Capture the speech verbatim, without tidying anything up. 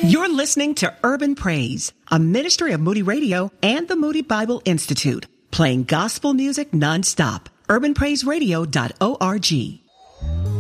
You're listening to Urban Praise, a ministry of Moody Radio and the Moody Bible Institute, playing gospel music nonstop. urban praise radio dot org.